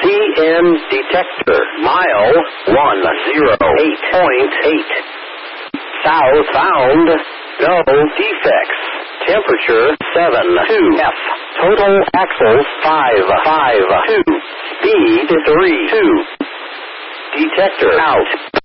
PN detector. Mile 108.8. South bound. No defects. Temperature 72 F. Total axles 552. Speed 32. Detector out.